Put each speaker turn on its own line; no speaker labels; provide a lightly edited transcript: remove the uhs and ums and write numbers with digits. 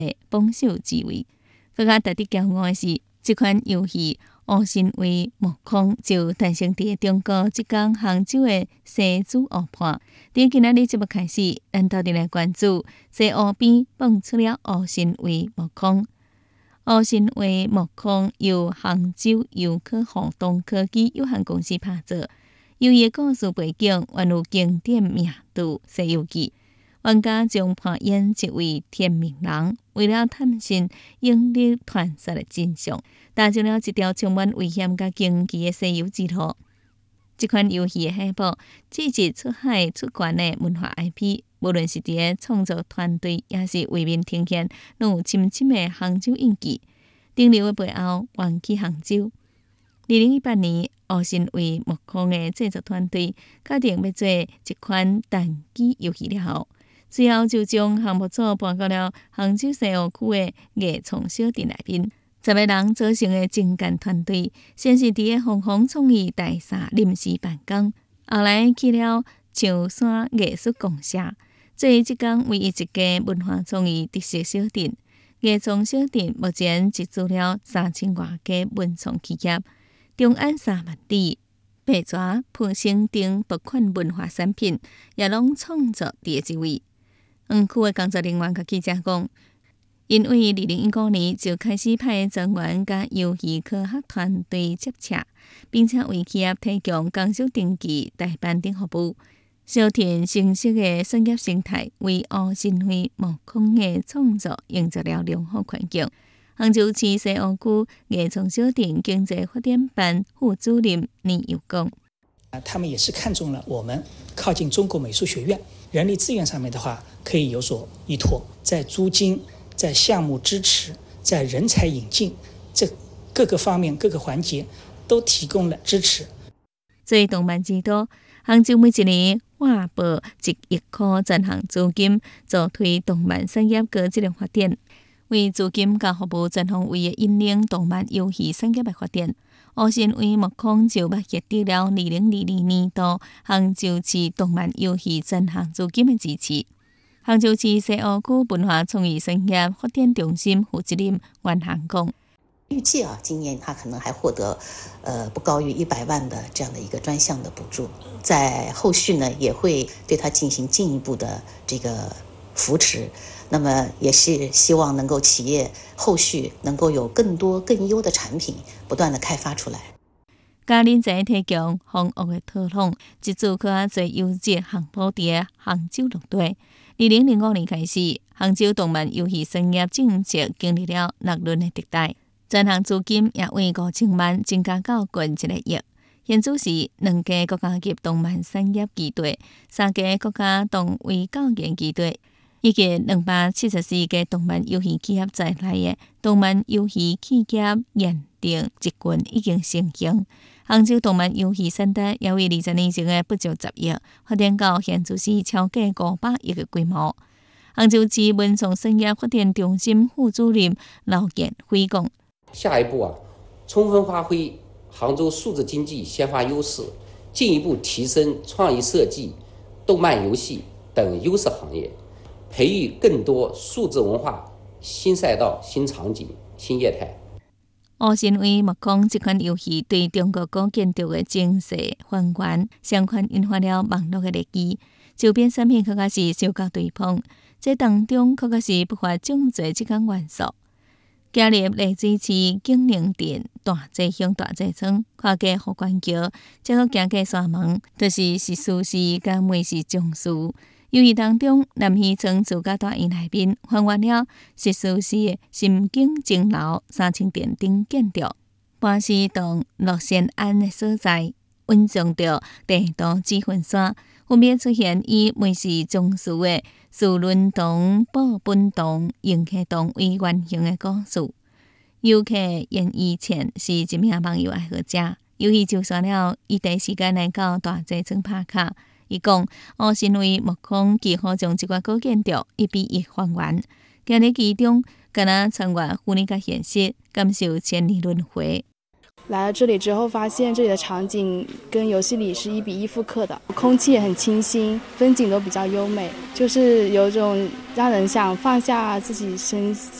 的榜首之位。更加值得骄傲的是，这款游戏乌心为木空就诞生伫中国浙江杭州的西子湖畔。伫今仔日节目开始，咱斗阵来关注西湖边蹦出了乌心为木空。乌心为木空由杭州游客互动科技有限公司拍造。游戏的故事背景原有经典名著《西游记》。玩家将扮演一位天命人，为了探寻引力传说的真相，踏上了一条充满危险甲荆棘的西游之路。这款游戏的下部只是出海出关的文化 IP， 无论是伫个创作团队，也是为民呈现，拢有深深的杭州印记。顶流的背后，源起杭州。2018年，乌心为木空的制作团队决定要做一款单机游戏了后，随后就将项目组搬到了杭州西湖区的艺创小镇内面。10个人组成的精干团队，先是伫个凤凰创意大厦临时办公，后来去了象山艺术公社，作为浙江唯一一家文化创意特色小镇。艺创小镇目前集资了3000多家文创企业，中安3万里、白蛇、普生等多款文化产品，也拢创作第一位。园区的工作人员甲记者讲，因为2015年就开始派专员甲游戏科学团队接洽，并且为企业提供工作登记、代办等服务。小田成熟的产业生态，为乌心会木空的创作营造了良好环境。杭州市西湖区艺创小镇经济发展办副主任倪友讲，
他们也是看中了我们靠近中国美术学院，人力资源上面的话可以有所依托，在租金、在项目支持、在人才引进这各个方面各个环节都提供了支持。
作为动漫之都，杭州每一年划拨1亿元专项资金，助推动漫产业高质量发展。为资金甲服务全方位的引领动漫游戏产业的发展，乌心为木空就获得了2022年度杭州市动漫游戏专项资金的支持。杭州市西湖区文化创意产业发展中心负责人袁航讲，
预计今年他可能还获得不高于100万的这样的一个专项的补助，在后续呢也会对他进行进一步的这个扶持。那么也是希望能够企业后续能够有更多更优的产品不断的开发出来。
嘉人才提供丰富的讨论，一组可做优质项目伫杭州落地。2005年开始，杭州动漫游戏产业政策经历了6轮的迭代，专项资金也为5000万增加到近1个亿。现主是2家国家级动漫产业基地、3家国家动微教研基地，以及274家动漫游戏企业在内的动漫游戏企业验证集群已经成型。杭州动漫游戏产值也为20年前的不足10亿，发展到现主是超过500亿的规模。杭州市文创产业发展中心副主任刘建辉讲：
下一步充分发挥杭州数字经济先发优势，进一步提升创意设计、动漫游戏等优势行业，培育更多数字文化新赛道、新场景、新业态。
乌心为木空这款游戏对中国古建筑的精细还原，相关引发了网络的热议。周边产品可较是小较对碰，这当中可较是不乏种侪这款元素。加入丽水市景宁镇、大济乡大济村、跨过湖关桥，再搁行过山门，就是石狮寺甲梅氏宗祠。游戏当中，南溪村自家大院内面还原了石狮寺的心境钟楼、3层殿顶建筑、巴士洞、乐仙庵的所在，运用着地图指分线，分别出现以梅氏宗祠的树轮洞、宝本洞、迎客洞为原型的故事。游客严以前是一名网游爱好者，游戏就算了，伊第一时间来到大济村拍卡。伊讲，乌心为木空几乎将这款古建筑1比1还原，行在其中，敢若穿越虚拟甲现实，感受千年轮回。
来了这里之后，发现这里的场景跟游戏里是1:1复刻的，空气也很清新，风景都比较优美，就是有种让人想放下自己